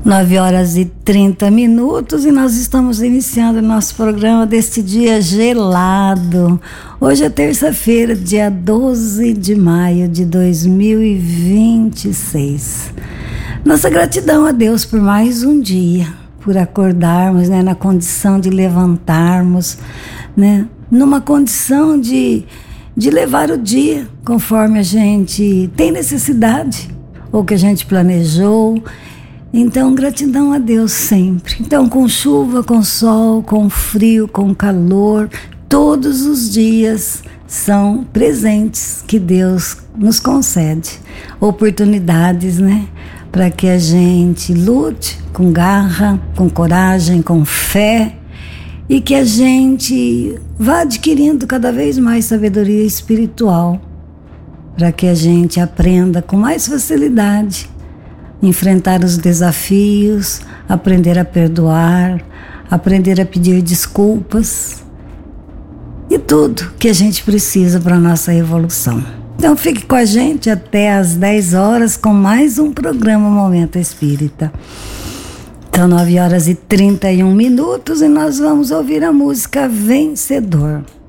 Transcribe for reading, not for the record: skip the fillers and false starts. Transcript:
9h30 e nós estamos iniciando o nosso programa deste dia gelado. Hoje é terça-feira, dia 12 de maio de 2026. Nossa gratidão a Deus por mais um dia, por acordarmos, na condição de levantarmos, numa condição de levar o dia conforme a gente tem necessidade ou que a gente planejou. Então, gratidão a Deus sempre. Então, com chuva, com sol, com frio, com calor, todos os dias são presentes que Deus nos concede. Oportunidades, para que a gente lute com garra, com coragem, com fé e que a gente vá adquirindo cada vez mais sabedoria espiritual para que a gente aprenda com mais facilidade enfrentar os desafios, aprender a perdoar, aprender a pedir desculpas e tudo que a gente precisa para a nossa evolução. Então fique com a gente até às 10 horas com mais um programa Momento Espírita. Então 9h31 e nós vamos ouvir a música Vencedor.